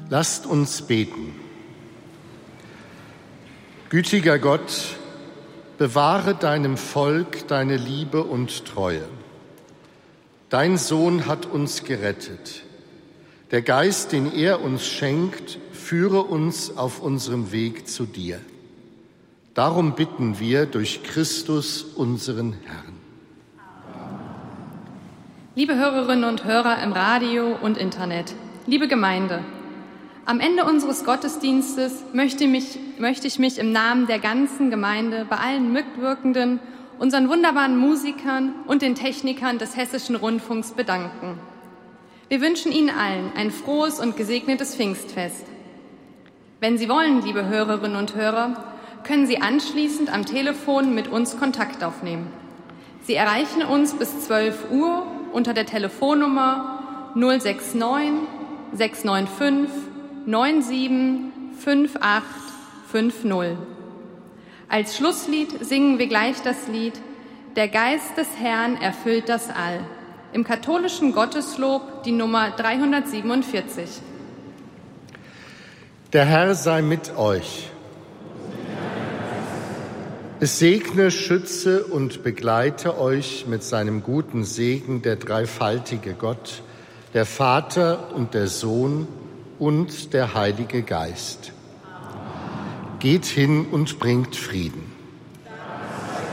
Lasst uns beten. Gütiger Gott, bewahre deinem Volk deine Liebe und Treue. Dein Sohn hat uns gerettet. Der Geist, den er uns schenkt, führe uns auf unserem Weg zu dir. Darum bitten wir durch Christus, unseren Herrn. Liebe Hörerinnen und Hörer im Radio und Internet, liebe Gemeinde, am Ende unseres Gottesdienstes möchte ich mich im Namen der ganzen Gemeinde bei allen Mitwirkenden, unseren wunderbaren Musikern und den Technikern des Hessischen Rundfunks bedanken. Wir wünschen Ihnen allen ein frohes und gesegnetes Pfingstfest. Wenn Sie wollen, liebe Hörerinnen und Hörer, können Sie anschließend am Telefon mit uns Kontakt aufnehmen. Sie erreichen uns bis 12 Uhr unter der Telefonnummer 069 695 975850. Als Schlusslied singen wir gleich das Lied »Der Geist des Herrn erfüllt das All« im katholischen Gotteslob die Nummer 347. Der Herr sei mit euch. Es segne, schütze und begleite euch mit seinem guten Segen der dreifaltige Gott, der Vater und der Sohn und der Heilige Geist. Geht hin und bringt Frieden.